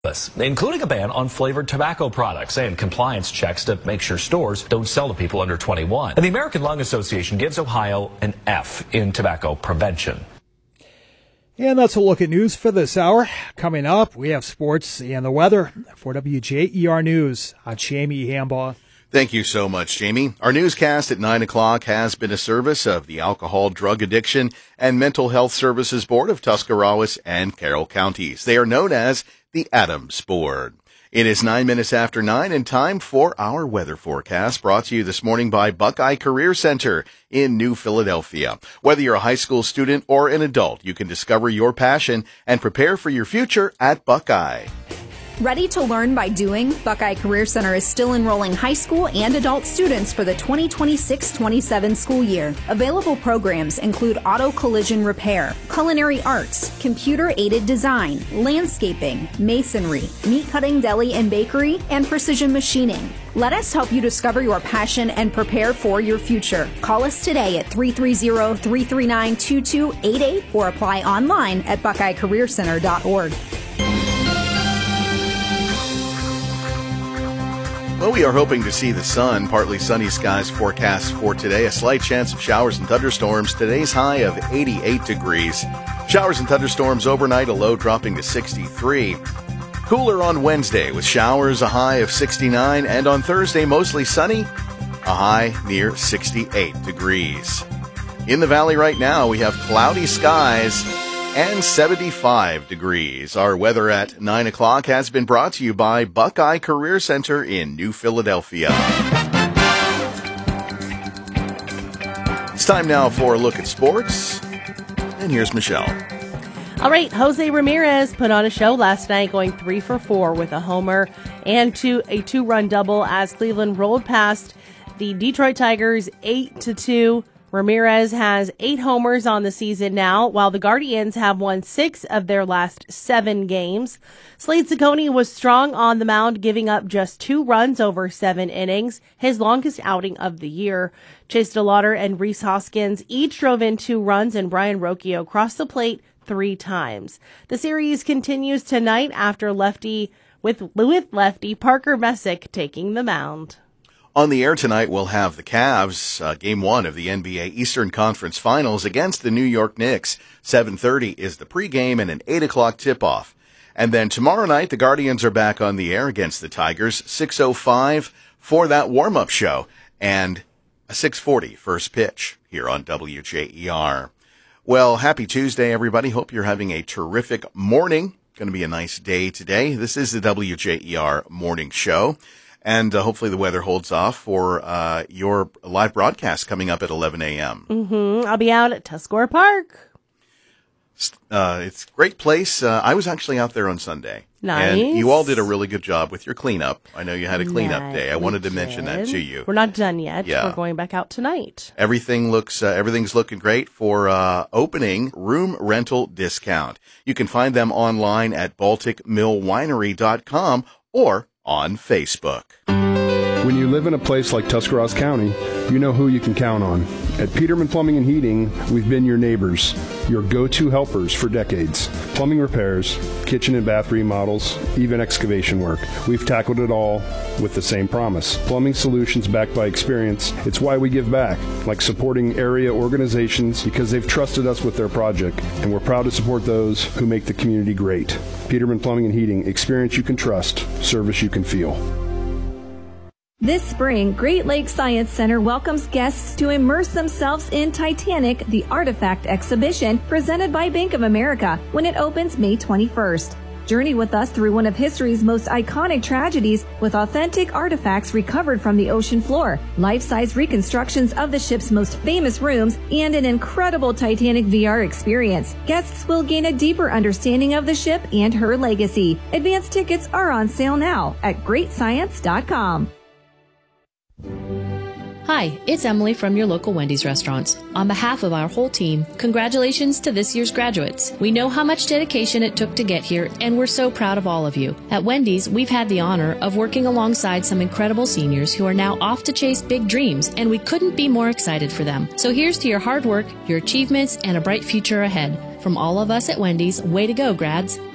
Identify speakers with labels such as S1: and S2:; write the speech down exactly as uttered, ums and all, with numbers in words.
S1: including a ban on flavored tobacco products and compliance checks to make sure stores don't sell to people under twenty-one. And the American Lung Association gives Ohio an F in tobacco prevention.
S2: And that's a look at news for this hour. Coming up, we have sports and the weather. For W J E R News, I'm Jamie Hambaugh.
S3: Thank you so much, Jamie. Our newscast at nine o'clock has been a service of the Alcohol, Drug Addiction, and Mental Health Services Board of Tuscarawas and Carroll Counties. They are known as the Adams Board. It is nine minutes after nine and time for our weather forecast, brought to you this morning by Buckeye Career Center in New Philadelphia. Whether you're a high school student or an adult, you can discover your passion and prepare for your future at Buckeye.
S4: Ready to learn by doing? Buckeye Career Center is still enrolling high school and adult students for the twenty twenty-six twenty-seven school year. Available programs include auto collision repair, culinary arts, computer-aided design, landscaping, masonry, meat cutting, deli and bakery, and precision machining. Let us help you discover your passion and prepare for your future. Call us today at three three zero, three three nine, two two eight eight or apply online at buckeye career center dot org.
S3: Well, we are hoping to see the sun. Partly sunny skies forecast for today. A slight chance of showers and thunderstorms. Today's high of eighty-eight degrees. Showers and thunderstorms overnight, a low dropping to sixty-three. Cooler on Wednesday with showers, a high of sixty-nine. And on Thursday, mostly sunny, a high near sixty-eight degrees. In the valley right now, we have cloudy skies and seventy-five degrees. Our weather at nine o'clock has been brought to you by Buckeye Career Center in New Philadelphia. It's time now for a look at sports. And here's Michelle.
S5: All right, Jose Ramirez put on a show last night, going three for four with a homer and two, a two-run double as Cleveland rolled past the Detroit Tigers eight to two. Ramirez has eight homers on the season now, while the Guardians have won six of their last seven games. Slade Cecconi was strong on the mound, giving up just two runs over seven innings, his longest outing of the year. Chase DeLauder and Rhys Hoskins each drove in two runs, and Brian Rocchio crossed the plate three times. The series continues tonight after lefty with, with lefty Parker Messick taking the mound.
S3: On the air tonight, we'll have the Cavs, uh, game one of the N B A Eastern Conference Finals against the New York Knicks. seven thirty is the pregame and an eight o'clock tip-off. And then tomorrow night, the Guardians are back on the air against the Tigers, six oh five for that warm-up show, and a six forty first pitch here on W J E R. Well, happy Tuesday, everybody. Hope you're having a terrific morning. Going to be a nice day today. This is the W J E R Morning Show. And uh, hopefully the weather holds off for uh, your live broadcast coming up at eleven a.m.
S5: Mm-hmm. I'll be out at Tuscarora Park.
S3: Uh, it's a great place. Uh, I was actually out there on Sunday.
S5: Nice.
S3: And you all did a really good job with your cleanup. I know you had a cleanup
S5: Yeah,
S3: day. I wanted to
S5: we
S3: mention that
S5: did.
S3: to you.
S5: We're not done yet.
S3: Yeah.
S5: We're going back out tonight.
S3: Everything looks, uh, everything's looking great for uh, opening room rental discount. You can find them online at baltic mill winery dot com or on Facebook.
S6: When you live in a place like Tuscarawas County, you know who you can count on. At Peterman Plumbing and Heating, we've been your neighbors, your go-to helpers for decades. Plumbing repairs, kitchen and bath remodels, even excavation work. We've tackled it all with the same promise. Plumbing solutions backed by experience. It's why we give back, like supporting area organizations because they've trusted us with their project, and we're proud to support those who make the community great. Peterman Plumbing and Heating, experience you can trust, service you can feel.
S7: This spring, Great Lakes Science Center welcomes guests to immerse themselves in Titanic, the Artifact Exhibition, presented by Bank of America, when it opens May twenty-first. Journey with us through one of history's most iconic tragedies with authentic artifacts recovered from the ocean floor, life-size reconstructions of the ship's most famous rooms, and an incredible Titanic V R experience. Guests will gain a deeper understanding of the ship and her legacy. Advance tickets are on sale now at great science dot com.
S8: Hi, it's Emily from your local Wendy's restaurants. On behalf of our whole team, congratulations to this year's graduates. We know how much dedication it took to get here, and we're so proud of all of you. At Wendy's, we've had the honor of working alongside some incredible seniors who are now off to chase big dreams, and we couldn't be more excited for them. So here's to your hard work, your achievements, and a bright future ahead. From all of us at Wendy's, way to go, grads.